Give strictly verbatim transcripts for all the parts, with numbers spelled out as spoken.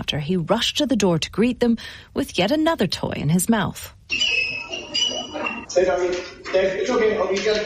after he rushed to the door to greet them with yet another toy in his mouth. Say, doggy. Dave, it's okay. I'll be just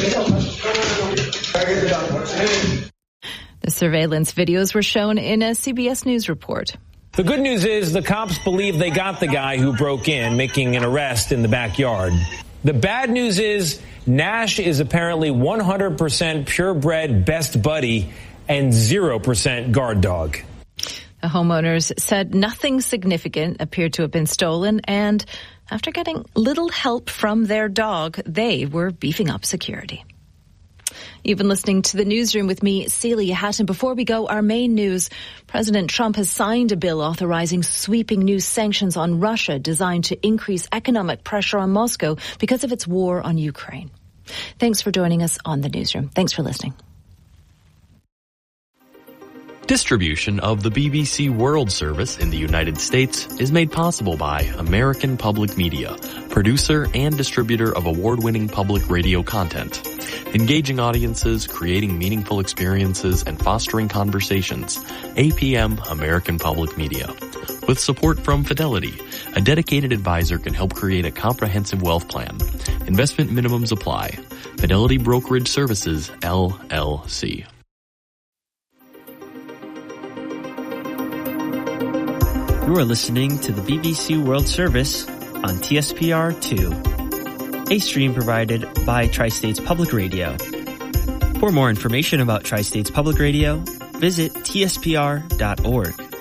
The surveillance videos were shown in a C B S News report. The good news is the cops believe they got the guy who broke in, making an arrest in the backyard. The bad news is Nash is apparently one hundred percent purebred best buddy and zero percent guard dog. The homeowners said nothing significant appeared to have been stolen, and after getting little help from their dog, they were beefing up security. You've been listening to the Newsroom with me, Celia Hatton. Before we go, our main news. President Trump has signed a bill authorizing sweeping new sanctions on Russia designed to increase economic pressure on Moscow because of its war on Ukraine. Thanks for joining us on the Newsroom. Thanks for listening. Distribution of the B B C World Service in the United States is made possible by American Public Media, producer and distributor of award-winning public radio content. Engaging audiences, creating meaningful experiences, and fostering conversations. A P M American Public Media. With support from Fidelity, a dedicated advisor can help create a comprehensive wealth plan. Investment minimums apply. Fidelity Brokerage Services, L L C. You are listening to the B B C World Service on T S P R two, a stream provided by Tri-States Public Radio. For more information about Tri-States Public Radio, visit T S P R dot org.